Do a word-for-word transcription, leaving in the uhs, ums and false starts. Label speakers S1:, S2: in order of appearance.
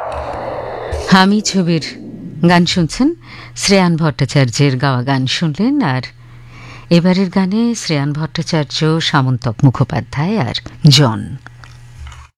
S1: আমি ছবির গান শুনছেন। শ্রেয়ান ভট্টাচার্যের গাওয়া গান শুনলেন। আর এবারের গানে শ্রেয়ান ভট্টাচার্য, সামন্তক মুখোপাধ্যায় আর জন।